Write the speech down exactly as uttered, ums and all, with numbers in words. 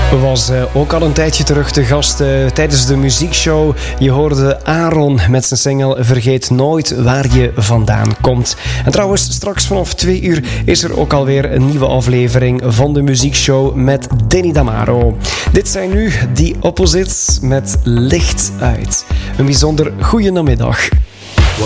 Was uh, ook al een tijdje terug te gast uh, tijdens de muziekshow. Je hoorde Aaron met zijn single Vergeet Nooit Waar Je Vandaan Komt. En trouwens, straks vanaf twee uur is er ook alweer een nieuwe aflevering van de muziekshow met Danny Damaro. Dit zijn nu The Opposites met Licht Uit. Een bijzonder goede namiddag.